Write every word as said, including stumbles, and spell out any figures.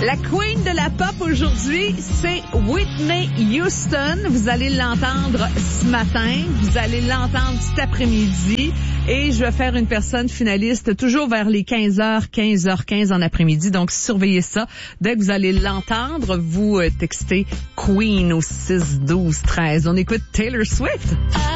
La queen de la pop aujourd'hui, c'est Whitney Houston. Vous allez l'entendre ce matin, vous allez l'entendre cet après-midi. Et je vais faire une personne finaliste toujours vers les quinze heures, quinze heures quinze en après-midi. Donc, surveillez ça. Dès que vous allez l'entendre, vous textez Queen au six douze treize. On écoute Taylor Swift.